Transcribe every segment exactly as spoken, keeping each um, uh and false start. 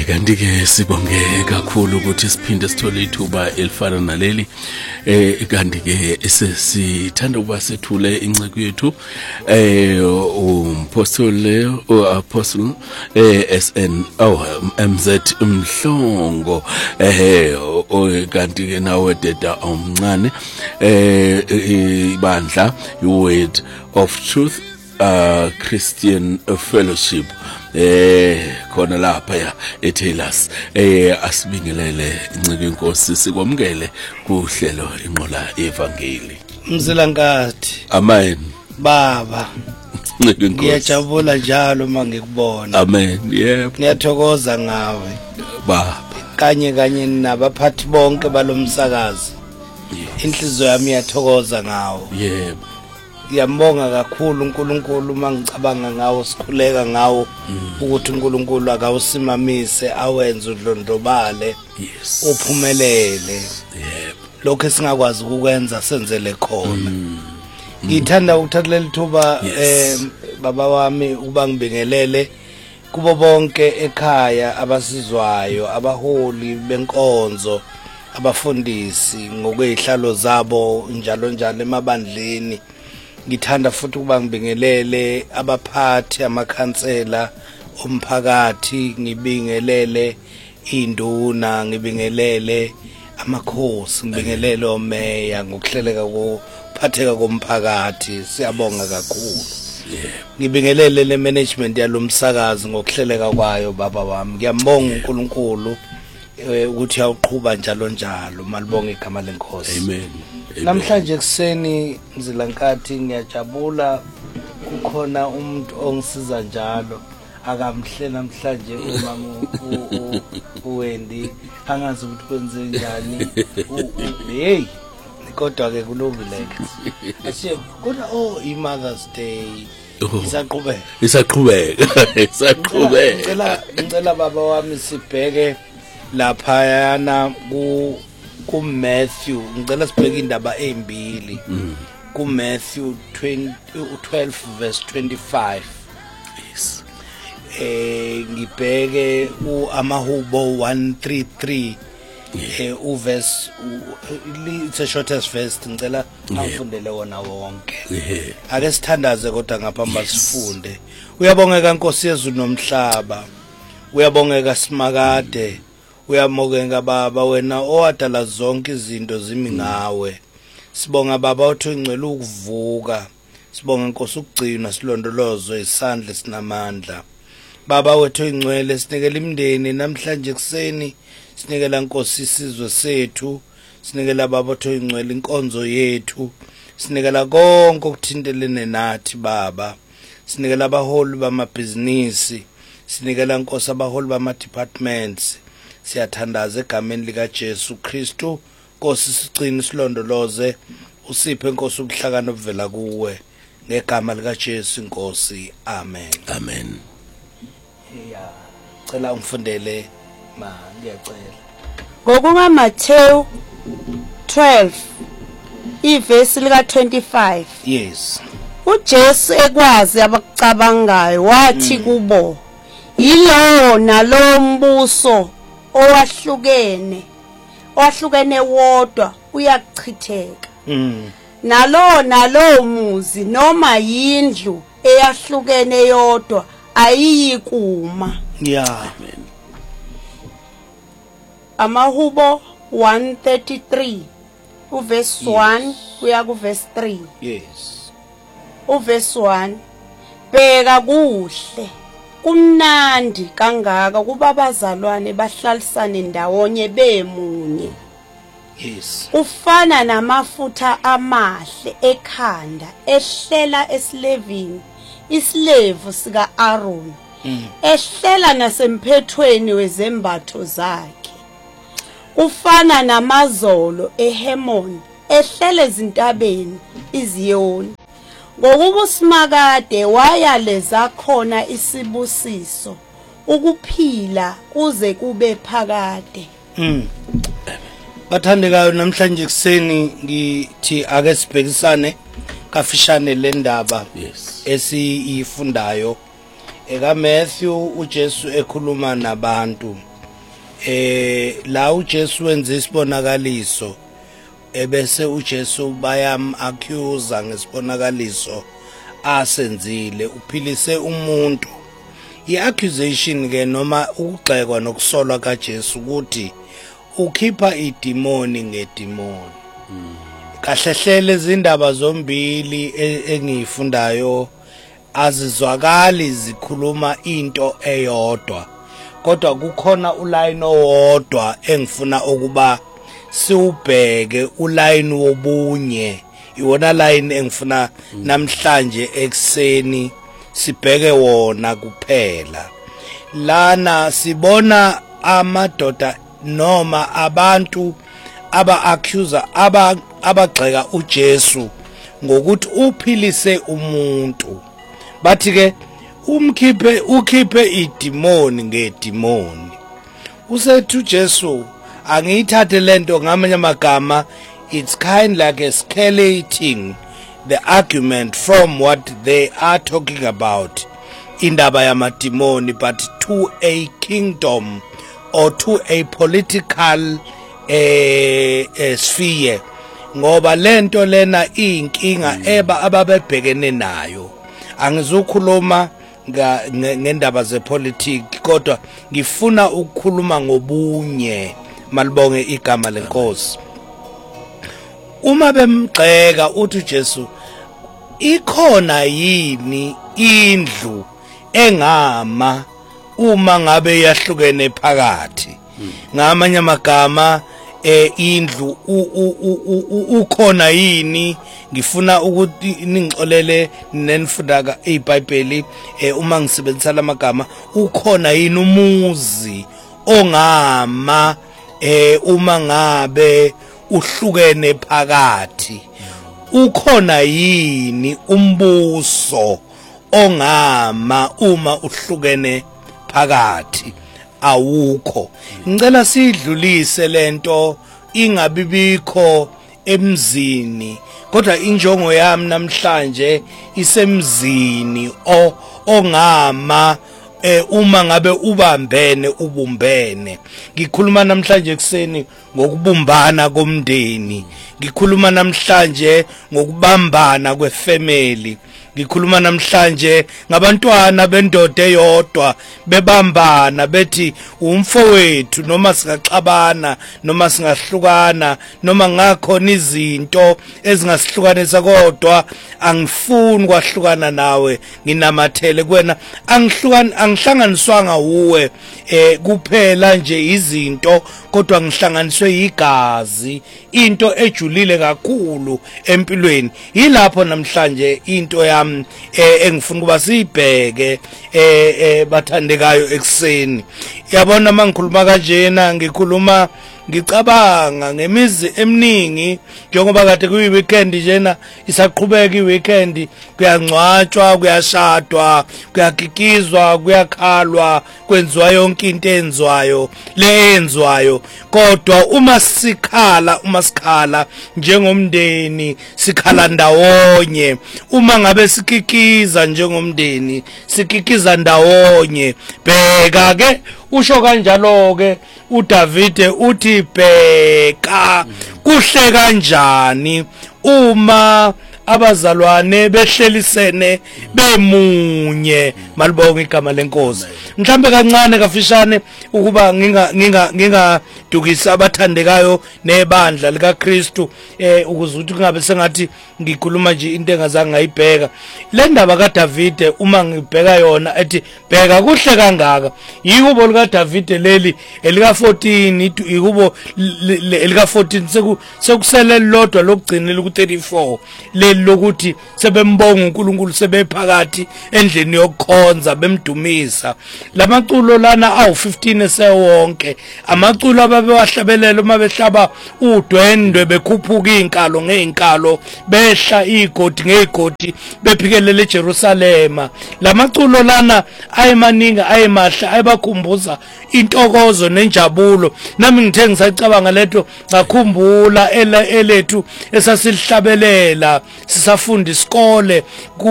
Kanti ke sibonge kakhulu ukuthi siphinde sithole ithuba elifana naleli eh kanti ke sesithanda ukuba sethule inceke yethu eh umpostole o apostle eh S N oh M Z Mhlongo eh kanti ke nawe deda omncane eh ibandla Word of Truth uh Christian Fellowship eh khona lapha ya eTaylors eh asibingelele inceke inkosi sikwamukele kuhlelo inqola evangeli Mzila ngathi amen baba inceke inkosi ngiyajabula njalo mangikubona amen yebo ngiyathokoza ngawe baba kanye kanye nabaphathi bonke balomsakazi inhliziyo yami iyathokoza ngawo yebo ngiyambonga kakhulu uNkulunkulu mangicabanga ngawo sikhuleka ngawo ukuthi uNkulunkulu akawusimamise awenze udlondlobale uphumelele yebo lokho esingakwazi ukukwenza senzele khona ngithanda ukuthatha lithuba eh baba wami ukuba ngibingelele kubo bonke ekhaya abasizwayo abaholi benkonzo abafundisi ngokwezihlalo zabo njalo njalo emabandleni ngithanda futhi ukuba ngibingelele abaphathi amakhansela omphakathi ngibingelele induna ngibingelele amakhosi ngibingelele omeya ngokuhleleka kuphatheka komphakathi siyabonga kakhulu ngibingelele le management yalomsakazi ngokuhleleka kwayo baba wami ngiyambonga uNkulunkulu ukuthi awuqhubha njalo njalo malibonge igama lenkosi amen namhlanje kuseni Mzilankathi ngiyajabula kukhona umuntu ongisiza njalo akamhle namhlanje umama uWendi angazi ukuthi kwenze njani hey kodwa ke kulobileke asiye kodwa oh iMother's Day isaqhubeka isaqhubeka isaqhubeka ngicela ngicela baba wami sibheke lapha yana ku ku Matthew ngicela sibheke indaba ezimbili ku Matthew twelve verse twenty-five yes eh ngibheke uAmahubo one thirty-three eh u verse it's a shortest verse ngicela angifundele wona wonke ake sithandaze kodwa ngaphamba sifunde uyabongeka Nkosi yezulu nomhlaba uyabongeka Simakade uyamongeka baba wena owadala zonke izinto zimi ngawe sibonga baba uthi ungcwele ukuvuka sibonga Nkosi ukugcina silondolozwe isandla sinamandla baba wethu ingcwele sinikela imndeni namhlanje kuseni sinikela Nkosi isizwe sethu sinikela baba wethu ingcwele inkonzo yethu sinikela konke okuthintelene nathi baba sinikela abaholi bamabhizinisi sinikela Nkosi abaholi bama departments siyathandaza egameni lika Jesu Kristu Nkosi sigcine silondoloze usiphe Nkosi ubuhlakani obuvela kuwe ngegama lika Jesu Nkosi amen amen ya cela ungifundele ma ngiyacela ngokunga Matthew twelve ivesi lika twenty-five yes uJesu ekwazi abakucabangayo wathi kubo yilo nalo mbuso owahlukene owahlukene wodwa uyakuchitheka mm nalo nalo muzi noma yindlu eyahlukene yodwa ayiyikuma yeah amen Amahubo one thirty-three uverse one kuya ku verse three yes uverse one bheka kuhle kumnandi kangaka kuba abazalwane bahlalisane ndawonye bemunye yes ufana namafutha amahle ekhanda ehlela esilevini isilevu sika Aaron ehlela nasemphethweni wezembatho zakhe ufana namazolo eHemon ehlele ezintabeni iziyoni ngokuba uSimakade wayaleza khona isibusiso ukuphila kuze kube phakade mm bathandekayo namhlanje kuseni ngithi ake sibhekisane kafishane le ndaba yes esiyifundayo eka Matthew uJesu ekhuluma nabantu eh la uJesu wenza isibonakaliso ebese uJesu bayam accuse ngesibonakaliso asenzile uphilise umuntu. I-accusation ke noma ukugxekwa nokusolwa kaJesu ukuthi ukhipha idemoni ngedemoni. Kahlehlele izindaba zombili engiyifundayo azizwakali zikhuluma into eyodwa, kodwa kukhona uline owodwa engifuna ukuba siubheke, uline wobunye. Iwona line engifuna namhlanje ekseni sibheke wona kuphela. Lana sibona amadoda noma abantu aba accuser aba abagxeka uJesu ngokuthi uphilise umuntu. Bathi ke umkhiphe ukhiphe idemoni ngedemoni. Usethu uJesu angiyithathe lento ngamanye amagama, it's kind like escalating the argument from what they are talking about indaba yamademoni, but to a kingdom or to a political eh, eh sphere, ngoba lento lena inkinga eba ababebhekene nayo. Angizukhuluma ngendaba zepolitiki, kodwa ngifuna ukukhuluma ngobunye. Malibonge igama lenkosi. Uma bemgxeka uthi uJesu, ikhona yini indlu engama uma ngabe yahlukene phakathi? Ngamanye amagama eh indlu ukhona yini? Ngifuna ukuthi ningixolele nenifunda iBhayibheli uma ngisebenzisa lamagama, ukhona yini umuzi ongama eh uma ngabe uhlukene phakathi? Ukhona yini umbuso ongama uma uhlukene phakathi? Awukho. Ngicela sidlulise lento ingabibikho emzini, kodwa injongo yami namhlanje isemzini o ongama eh uma ngabe ubambene ubumbene. Ngikhuluma namhlanje ekseni ngokubumbana komndeni, ngikhuluma namhlanje ngokubambana kwefamily, ngikhuluma namhlanje ngabantwana bendoda eyodwa bebambana bethi umfowethu, noma singaxabana noma singahlukana noma ngakhona izinto ezingasihlukanisa, kodwa angifuni kwahlukana nawe, nginamathele kuwena. Angihlukani angihlanganiswanga uwe eh kuphela nje izinto, kodwa ngihlanganiswe igazi, into ejulile kakhulu empilweni. Yilapho namhlanje into yami eh engifuna kuba sibheke eh bathandekayo ekseni. Yabona mangikhuluma kanjena ngikhuluma ngicabanga ngemizi eminingi, njengoba kade kuyi weekend njena isaqhubeka iweekend, kuyangcwatshwa, kuyashadwa, kuyagigizwa, kuyakhalwa, kwenziwa yonke into enzwayo le enzwayo. Kodwa uma sikhala uma sikhala njengomndeni sikhala ndawonye, uma ngabe sikikiza njengomndeni sikikiza ndawonye. Bheka ke usho kanjalo ke uDavide uthi bheka kuhle kanjani uma abazalwane behlelisene bemunye. Malibonge igama lenkosi. Mhlambe kancane kafishane ukuba nginga nginga ngingadukisa abathandekayo nebandla likaKristu eh ukuze ukuthi kungabe sengathi ngikhuluma nje into engazange ngayibheka. Le ndaba kaDavide uma ngibheka yona ethi bheka kuhle kangaka, yikubo lika Davide leli elika fourteen, yikubo elika fourteen sekusele lodwa lokugcinela ku thirty-four leli lokuthi sebembonga uNkulunkulu, sebephakathi endleni yokukhonza bemdumisa. Lamaculo lana awu fifteen esewonke, amaculo ababewahlabelela uma behlaba udwendwe bekhuphuka izinkalo ngeinkalo, behla igodi ngeigodi, bephikelele eJerusalema. Lamaculo lana ayemaningi ayemahle, ayibakhumbuza intokozo nenjabulo. Nami ngithe ngisacabanga letho ngakhumbula elethu esasilihlabelela sisafunda isikole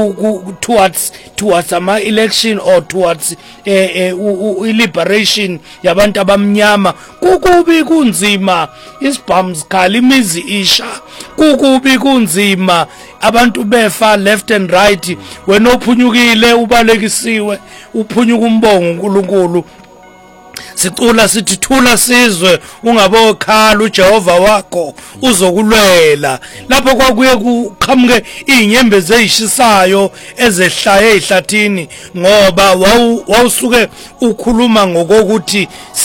towards towards ama election or towards eh, eh, liberation yabantu abamnyama kukubi kunzima isibhamu sikhala imizi isha kukubi kunzima abantu befa left and right wena ophunyukile ubalekisiwe uphunyuka umbongo uNkulunkulu sicula sithi thula sizwe ungabokhala uJehova wakho uzokulwela lapho kwakuye kuqhamuke inyembezi ezishisayo ezehlaye ezihlathini ngoba wawusuke ukhuluma ngokuthi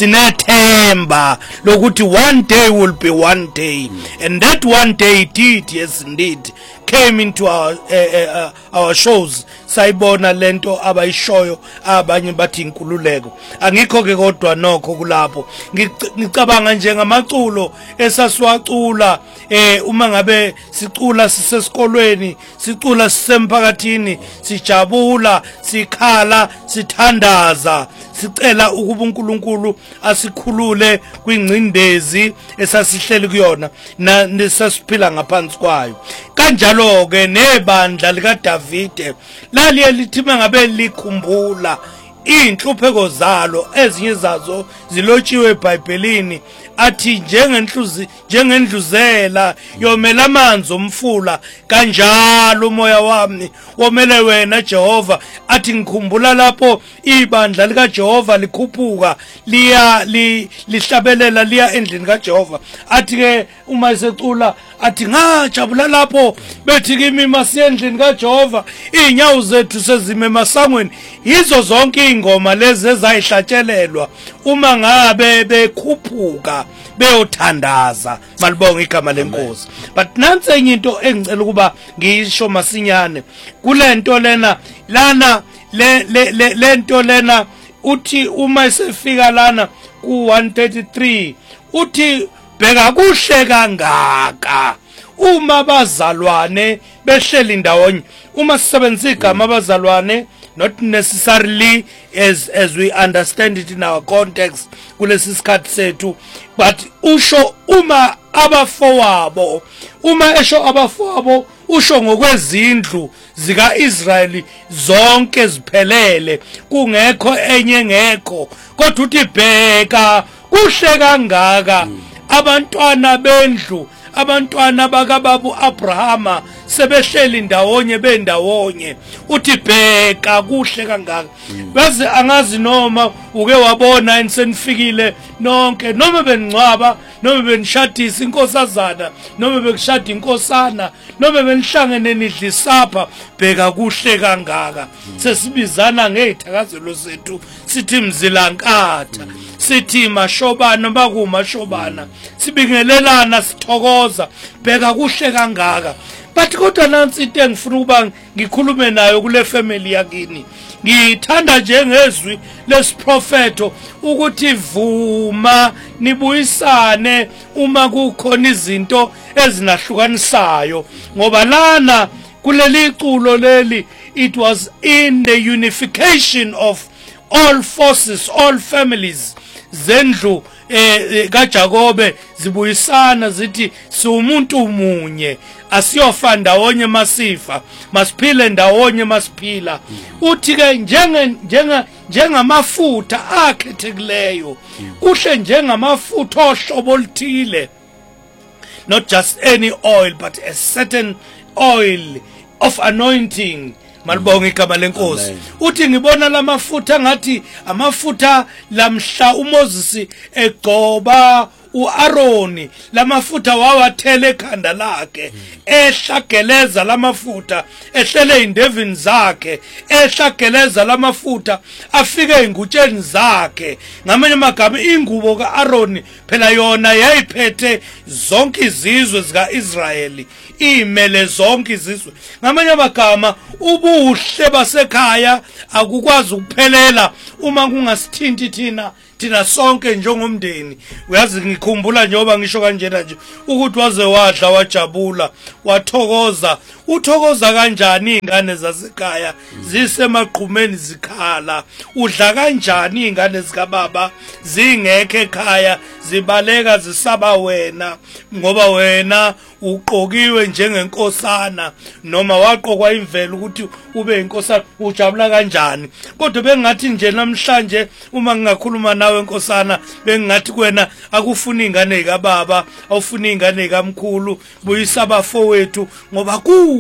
sinethemba lokuthi one day will be one day and that one day did yes indeed came into our uh, uh, our shows sayibona lento abayishoyo abanye bathi inkululeko angikho ke kodwa nokho kulapho ngicabanga njengamaculo esasiwacula eh uma ngabe sicula sisesikolweni sicula sisemphakathini sijabula sikhala sithandaza sicela ukuba uNkulunkulu asikhulule kwingcindezi esasihleli kuyona nesasiphila ngaphansi kwayo kanjalo ke nebandla lika Davide laliye lithi mangabe likhumbula inhlupheko zalo ezinye zazo zilotshiwe eBhayibhelini athi njengendluzi njengendluzela yomela amanzi omfula kanjalo umoya wami womele wena Jehova athi ngikhumbula lapho ibandla lika Jehova likhuphuka liya lihlabelela liya endlini kaJehova athi ke uma esecula athi ngajabula lapho bethi kimi masiyendlini kaJehova inyawo zethu sezime emasangweni yizo zonke ingoma lezi ezayihlatshelelwa uma ngabe bekhuphuka beyothandaza malibonga igama lenkosi but nansi enye into engicela ukuba ngisho masinyane kulento lena lana le le lento lena uthi uma esefika lana ku one thirty-three uthi bheka kuhle kangaka uma bazalwane behleli ndawonye uma sisebenzisa igama abazalwane not necessarily as as we understand it in our context kulesi sikhathi sethu but usho uma abafowabo uma esho abafowabo usho ngokwezindlu zikaIsrayeli zonke ziphelele kungekho enye ngekho kodwa uthi bheka kuhle kangaka abantwana bendlu abantwana bakababu Abrahama sebehleli ndawonye bendawonye uthi bheka kuhle kangaka bese angazi noma uke wabona ensenifikile nonke noma bengcwaba noma benishadisa inkosazana noma bekushada inkosana noma benihlangene nidlisapha bheka kuhle kangaka sesibizana ngezithakazelo zethu sithi mzilankatha sithi mashobana bakumashobana sibingelelana sithokoza bheka kuhle kangaka but kodwa nansi into engifuna ukuba ngikhulume nayo kule family yakini ngithanda njengezwi lesiprofeto ukuthi vuma nibuyisane uma kukhona izinto ezinahlukanisayo ngoba lana kuleli culo leli it was in the unification of all forces all families zendlu eh kaJakobe zibuyisana zithi siwumuntu munye asiyofa ndawonye masifa masiphile ndawonye masiphila uthi ke njenge njenga njengamafutha akhethekileyo kuhle njengamafutha ohlobo oluthile not just any oil but a certain oil of anointing malibonga igama lenkosi uthi ngibona lamafutha ngathi amafutha lamhla uMoses egcoba uAaroni lamafutha wawathele ekhanda lakhe ehlageleza lamafutha ehlele indevini zakhe ehlageleza lamafutha afike ingutsheni zakhe ngamanye amagama ingubo kaAaroni phela yona yayiphethe zonke izizwe zikaIsrayeli imele zonke izizwe ngamanye amagama ubuhle basekhaya akukwazi ukuphelela uma kungasithinti thina thina sonke njengomndeni uyazi ngikhumbula njengoba ngisho kanjena nje ukuthi waze wadla wajabula wathokoza uthokoza kanjani ingane zasekhaya zisemaqhumeni zikhala udla kanjani ingane zikababa zingekho ekhaya zibaleka zisaba wena ngoba wena uqokiwe njengenkosana noma waqokwa imvelo ukuthi ube inkosana ujabula kanjani kodwa bengathi nje namhlanje uma ngingakhuluma nawe enkosana bengathi kuwena akufuni ingane kababa awufuni ingane kamkhulu buyisa bafowethu ngoba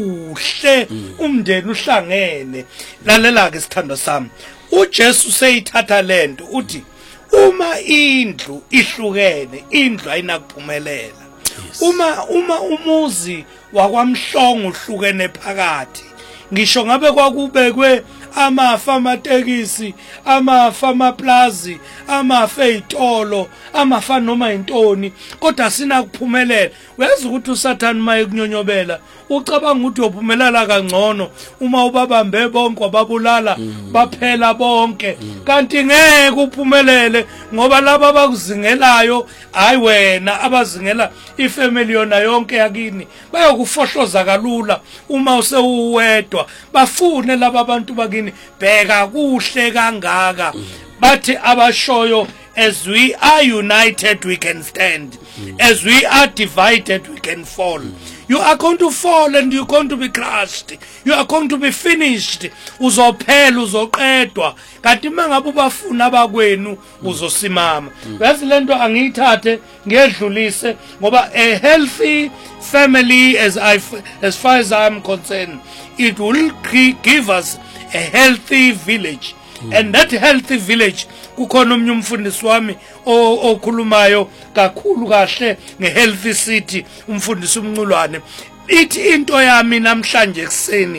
kuhle umndeni uhlangene lalela ke sithando sami uJesu seyithatha lento uthi uma indlu ihlukene indlu ayinakuphumelela uma uma umuzi wakwamhlongo uhlukene phakathi ngisho ngabe kwakubekwe amafa amatekisi amafa amaplazi amafa ezitolo amafa noma intoni kodwa sina kuphumelela uyazi ukuthi uSathane maye kunyonyobela ucabanga ukuthi uyophumelela kangcono uma ubabambe bonke wababulala baphela bonke kanti ngeke uphumelele ngoba laba abakuzingelayo hayi wena abazingela ifamily yona yonke yakini bayokufohloza kalula uma usewuwedwa bafune laba abantu bakini bheka kuhle kangaka bathi abashoyo as we are united we can stand as we are divided we can fall you are going to fall and you're going to be crushed you are going to be finished uzophela uzoqedwa kanti mangabe ubafuna abakwenu uzosimama yazi lento angiyithathe ngedlulise ngoba a healthy family as I as far as I'm concerned it will give us a healthy village and that healthy village kukhona umnye umfundisi wami okhulumayo kakhulu kahle ngehealthy city umfundisi umnculwane ithi into yami namhlanje ekseni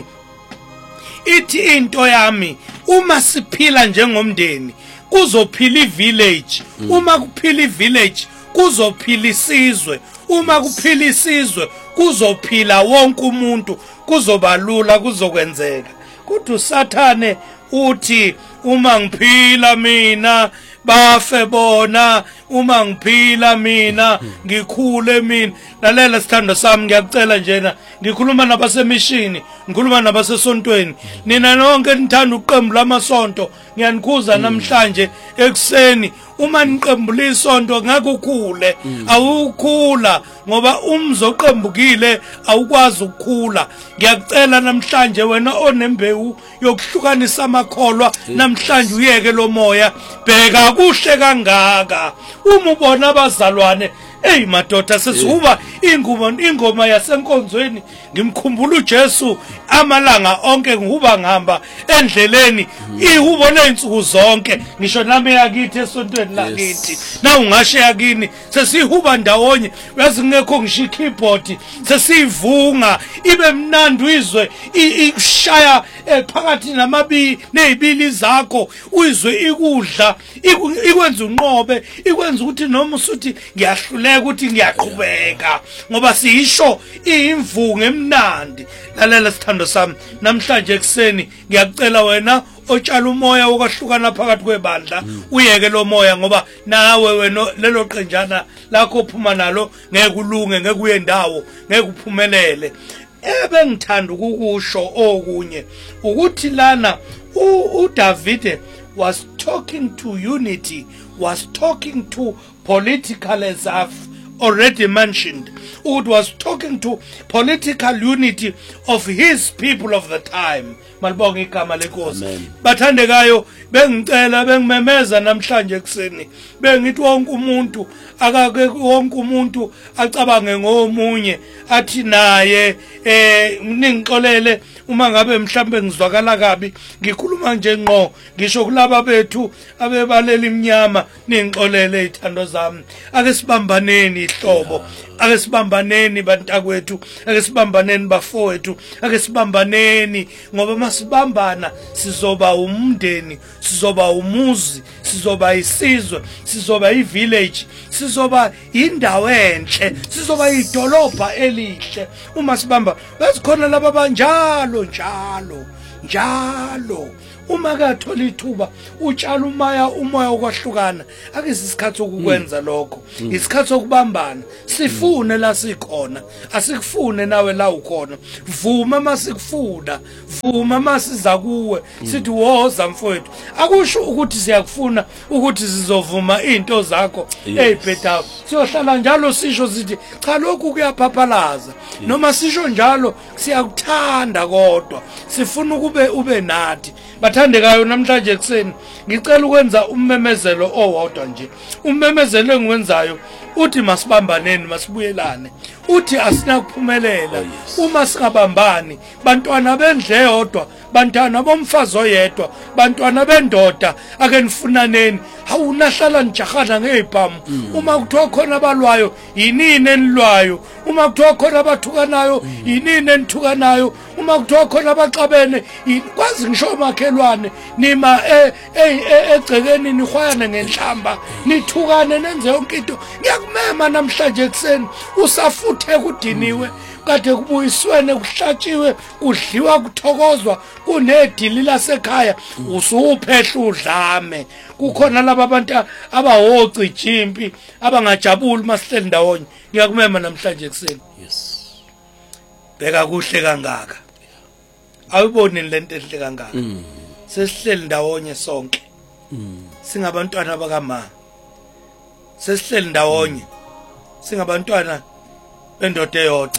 ithi into yami uma siphila njengomndeni kuzophila ivillage uma kuphila ivillage kuzophila isizwe uma kuphila isizwe kuzophila wonke umuntu kuzobalula kuzokwenzeka kuthi uSathane uthi uma ngiphila mina bafe bona uma ngiphila mina ngikhule mina lalela sithando sami ngiyakucela njena ngikhuluma nabasemishini ngikhuluma nabasesontweni nina nonke nithanda uqembu lamasonto ngiyanikhuza namhlanje ekseni uma niqembula isonto ngeke ukhule awukhula ngoba umzoqembukile awukwazi ukukhula ngiyakucela namhlanje wena onembewu yokuhlukanisa amakholwa namhlanje uyeke lo moya bheka kuhle kangaka uma ubona abazalwane hey madoda sesihuba ingoma ingoma yasenkonzweni ngimkhumbula uJesu amalanga onke ngihuba ngihamba endleleni ihubo leinsuku zonke ngisho nami yakithi esontweni lakithi na ungashe yakini sesihuba ndawonye uyazi ngekho ngisho keyboard sesivunga ibe mnandi uyizwe ikushaya phakathi namabi nezibili zakho uyizwe ikudla ikwenza unqobe ikwenza ukuthi noma usuthi ngiyahluleka ukuthi ngiyaqhubeka ngoba siyisho imvunga emnandi lalela sithando sami namhlanje ekseni ngiyakucela wena otshala umoya wokwahlukana phakathi kwebandla uyeke lo moya ngoba nawe wena lelo qenjana lakho uphuma nalo ngeke kulunge ngeke uye ndawo ngeke uphumelele ebe ngithanda ukukusho okunye ukuthi lana uDavid was talking to unity was talking to political as I've already mentioned it was talking to political unity of his people of the time malibonga igama lenkosi bathandekayo bengicela bengimemeza namhlanje ekseni bengithi wonke umuntu akake wonke umuntu acabange ngomunye athi naye eh ningixolele uma ngabe mhlambe ngizwakala kabi ngikhuluma nje ngqo ngisho kulaba bethu abebalela iminyama ningixolele izithando zami ake sibambaneni ihlobo ake sibambaneni bantakwethu ake sibambaneni bafowethu ake sibambaneni ngoba masibambana sizoba umndeni sizoba umuzi sizoba isizwe sizoba ivillage sizoba indawo enhle sizoba idolobha elihle uma sibamba besikhona laba banjalo njalo njalo uma kathola ithuba utshala umaya umoya okwahlukana akesisikhathi ukukwenza lokho isikhathi sokubambana sifune la sikhona asikufune nawe la ukhona vuma masikufuna vuma masiza kuwe sithi woza mfowethu akusho ukuthi siyakufuna ukuthi sizovuma into zakho ezibhedayo siyohlala njalo sisho sithi cha lokhu kuyaphaphalaza noma sisho njalo siyakuthanda kodwa sifuna ukube ube nathi bathandekayo namhlanje ekseni ngicela ukwenza ummemezelo owodwa nje ummemezelo engiwenzayo uthi masibambaneni masibuyelane uthi asinakuphumelela uma singabambani bantwana bendle yodwa bantwana bomfazi oyedwa bantwana bendoda ake nifunaneni awunahlala njahana ngezibhamu uma kuthiwa khona abalwayo yinini enilwayo uma kuthiwa khona abathukanayo yinini enithukanayo uma kuthiwa khona abaxabene kwazi ngisho makhelwane nima egcekeni nihwayane ngenhlamba nithukane nenze yonke into ngiyakumema namhlanje ekseni usafuthe kudiniwe kade kubuyiswene kuhlatshiwe kudliwa kuthokozwa kunedili lasekhaya usuphehla udlame kukhona laba abantu abahoci jimpi abangajabuli masihleli ndawonye ngiyakumema namhlanje ekseni yes bheka kuhle kangaka awuboni lento enhle kangaka sesihleli ndawonye sonke singabantwana bakama sesihleli ndawonye singabantwana bendoda eyodwa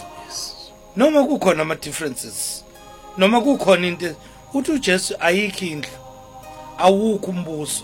noma kukhona ama differences noma kukhona into uthi uJesu ayikho indlu awukho umbuso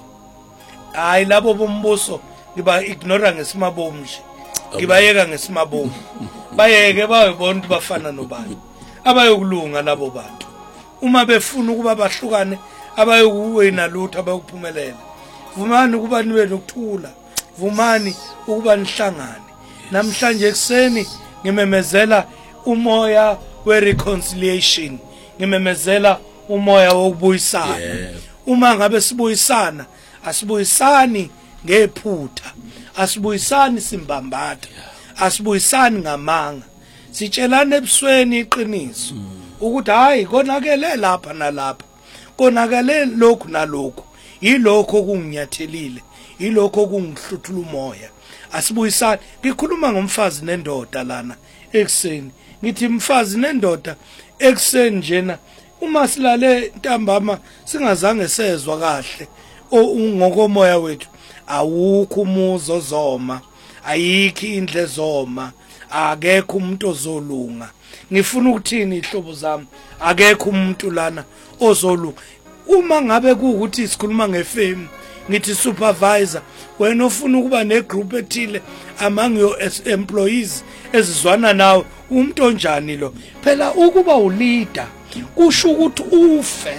hayi labo bombuso ngiba ignora ngesimabomu nje ngibayeka ngesimabomu bayeke bayibona ukuthi bafana nobani abayokulunga labo bantu uma befuna ukuba bahlukane abayokuwena lutho abayokuphumelela vumani ukuba nibe nokuthula vumani ukuba nihlangane namhlanje ekseni ngimemezela umoya we reconciliation ngimemezela umoya wokubuyisana uma ngabe sibuyisana asibuyisani ngephutha asibuyisani simbambatha asibuyisani ngamanga sitshelane ebusweni iqiniso ukuthi hayi konakele lapha nalapha konakele lokhu nalokhu yilokho kunginyathelile yilokho kungihluthula umoya asibuyisani ngikhuluma ngomfazi nendoda lana ekseni ngithi mfazi nendoda ekseni njena uma silale ntambama singazange sezwa kahle ngokomoya wethu awukho umuzo zoma ayikho indle zoma akekho umuntu ozolunga ngifuna ukuthini ihlobo zami akekho umuntu lana ozolunga uma ngabe kuukuthi sikhuluma ngefame ngithi supervisor wena ufuna ukuba negroup ethile among your employees ezizwana nawe umuntu onjani lo phela ukuba uleader kusho ukuthi ufe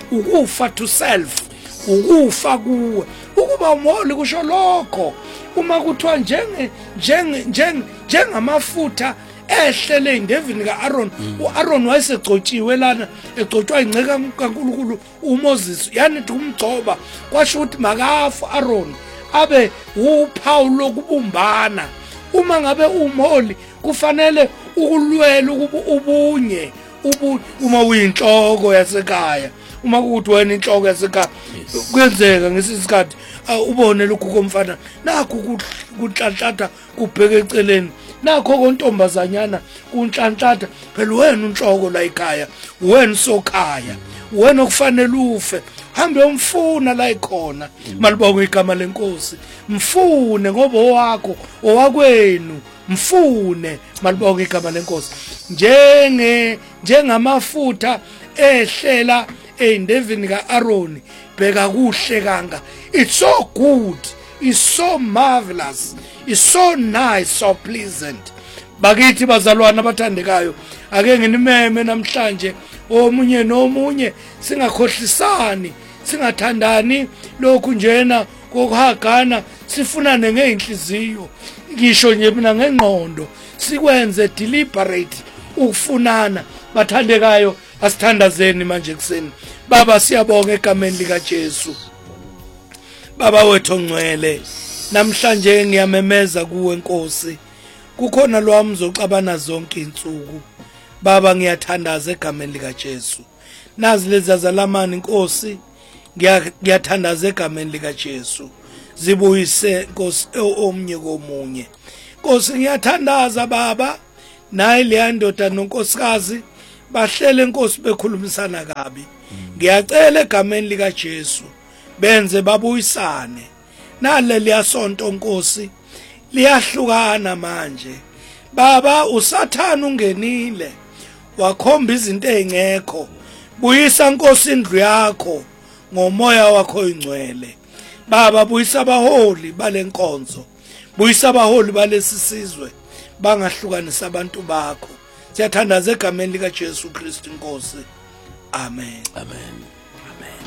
ukufa to self ukufa kuwe ukuba umholi kusho lokho uma kuthiwa njenge njenge njenge njengamafutha ehlele indevini kaAaron uAaron wayesegcotshiwe lana egcotshwa inceka kaNkulunkulu uMoses yani umgcoba kwasho ukuthi makafu Aaron abe uphawu lokubumbana uma ngabe umholi kufanele ukulwela ubunye uma uyinhloko yasekhaya uma kuthi wena inhloko yasekhaya kwenzeka ngesisikhathi ubone lokhu komfana nakho kunhlanhlatha kubheke eceleni nakho kontombazanyana kunhlanhlatha phela wena unhloko la ekhaya wena sokhaya wena okufanele ufe hambe umfuna la ikhona malibonga igama lenkosi mfune ngoba owakho owakwenu mfune malibonga igama lenkosi njenge njengamafutha ehlela endevini kaAaron bheka kuhle kanga it's so good it's so marvelous it's so nice so pleasant bakithi bazalwana abathandekayo ake nginimeme namhlanje omunye nomunye singakhohlisani singathandani lokhu njena kokuhagana sifunane ngeinhliziyo ngisho nje mina ngengqondo sikwenze deliberate ukufunana bathandekayo asithandazeni manje kuseni baba siyabonga egameni lika Jesu baba wethu ongcwele namhlanje ngiyamemeza kuwe Nkosi kukhona lwami zoxabana zonke insuku baba ngiyathandaza egameni lika Jesu nazi lezi zalamani Nkosi ngiyathandaza egameni lika Jesu zibuyise Nkosi omnye komunye. Nkosi ngiyathandaza baba naye le ndoda nonkosikazi bahlele Nkosi bekhulumisana kabi. Ngiyacela egameni lika Jesu benze babuyisane. Nale liyasonto Nkosi liyahlukana manje. Baba usathana ungenile wakhomba izinto ezingekho. Buyisa Nkosi indlu yakho ngomoya wakho oyingcwele. Baba buyisa abaholi balenkonzo. Buyisa abaholi balesisizwe bangahlukanisa abantu bakho. Siyathandaza egameni lika Jesu Kristu Nkosi. Amen. Amen. Amen.